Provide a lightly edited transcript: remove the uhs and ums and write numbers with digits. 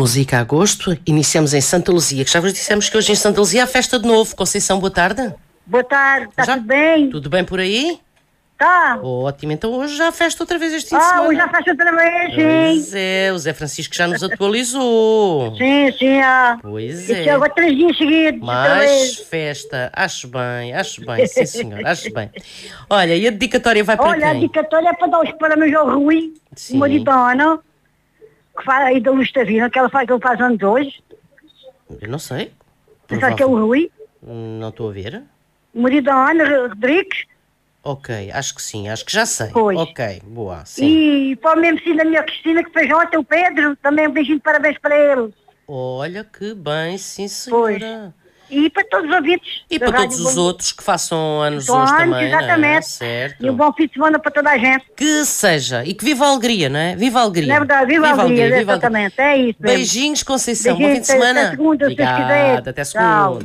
música a gosto. Iniciamos em Santa Luzia, que já vos dissemos que hoje em Santa Luzia há festa de novo. Conceição, boa tarde. Boa tarde, está Já? tudo bem? Tudo bem por aí? Tá. Ótimo, então hoje já há festa outra vez este fim de semana. Hoje já faz outra vez, sim. Pois é, o Zé Francisco já nos atualizou. Sim, Pois E é. chegou 3 dias seguidos, outra Mais vez. festa, acho bem, sim senhor, acho bem. Olha, e a dedicatória vai para Olha, a quem? dedicatória é para dar os parabéns ao Rui, Sim. o marido da Ana, que faz aí da Luz Tavina, que ele faz anos hoje. Eu não sei. Você sabe que é o Rui? Não estou a ver. O marido da Ana Rodrigues. Ok, acho que sim, acho que já sei. Pois. Ok, boa, sim. E para o mesmo filho da minha Cristina, que fez ontem, o Pedro, também um beijinho de parabéns para ele. Olha que bem, sim senhora. E para todos os ouvintes. E da para Rádio todos os Bom- outros que façam anos São hoje anos, também, não é? exatamente. Certo. E um bom fim de semana para toda a gente. Que seja, e que viva a alegria, não é? Viva a alegria. Não é verdade? Viva a alegria, viva a alegria. exatamente. É isso mesmo. Beijinhos, Conceição, bom fim de Beijinhos, semana. até segunda, se Deus quiser. Obrigada, até segunda. Tchau.